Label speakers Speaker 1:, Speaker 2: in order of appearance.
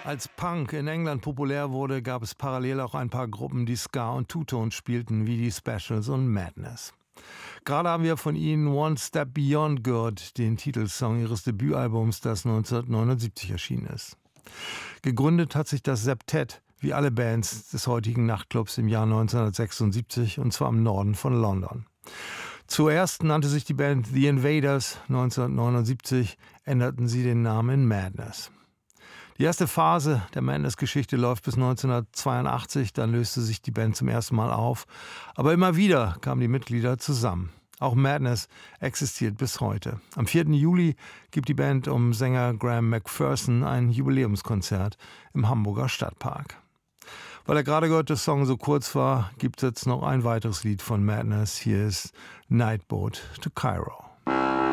Speaker 1: Als Punk in England populär wurde, gab es parallel auch ein paar Gruppen, die Ska und Two-Tone spielten, wie die Specials und Madness. Gerade haben wir von ihnen One Step Beyond gehört, den Titelsong ihres Debütalbums, das 1979 erschienen ist. Gegründet hat sich das Septett, wie alle Bands des heutigen Nachtclubs, im Jahr 1976, und zwar im Norden von London. Zuerst nannte sich die Band The Invaders, 1979 änderten sie den Namen in Madness. Die erste Phase der Madness-Geschichte läuft bis 1982, dann löste sich die Band zum ersten Mal auf. Aber immer wieder kamen die Mitglieder zusammen. Auch Madness existiert bis heute. Am 4. Juli gibt die Band um Sänger Graham McPherson ein Jubiläumskonzert im Hamburger Stadtpark. Weil der gerade gehörte Song so kurz war, gibt es jetzt noch ein weiteres Lied von Madness. Hier ist Nightboat to Cairo.